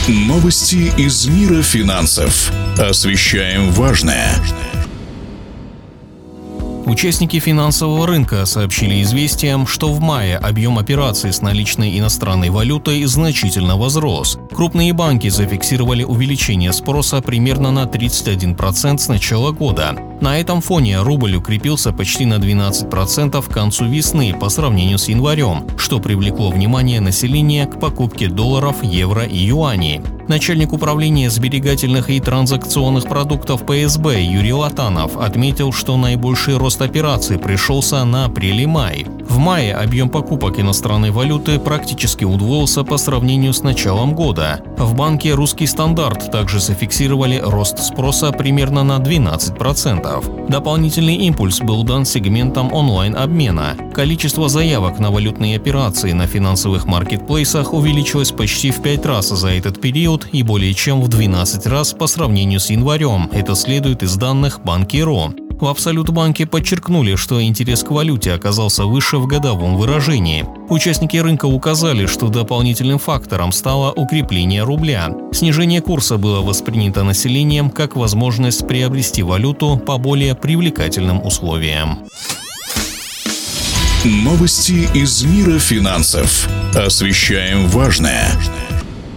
Новости из мира финансов. Освещаем важное. Участники финансового рынка сообщили «Известиям», что в мае объем операций с наличной иностранной валютой значительно возрос. Крупные банки зафиксировали увеличение спроса примерно на 31% с начала года. На этом фоне рубль укрепился почти на 12% к концу весны по сравнению с январем, что привлекло внимание населения к покупке долларов, евро и юаней. Начальник управления сберегательных и транзакционных продуктов ПСБ Юрий Латанов отметил, что наибольший рост операций пришелся на апрель и май. В мае объем покупок иностранной валюты практически удвоился по сравнению с началом года. В банке «Русский стандарт» также зафиксировали рост спроса примерно на 12%. Дополнительный импульс был дан сегментам онлайн-обмена. Количество заявок на валютные операции на финансовых маркетплейсах увеличилось почти в 5 раз за этот период и более чем в 12 раз по сравнению с январем. Это следует из данных Банки.ру. В Абсолют-банке подчеркнули, что интерес к валюте оказался выше в годовом выражении. Участники рынка указали, что дополнительным фактором стало укрепление рубля. Снижение курса было воспринято населением как возможность приобрести валюту по более привлекательным условиям. Новости из мира финансов. Освещаем важное.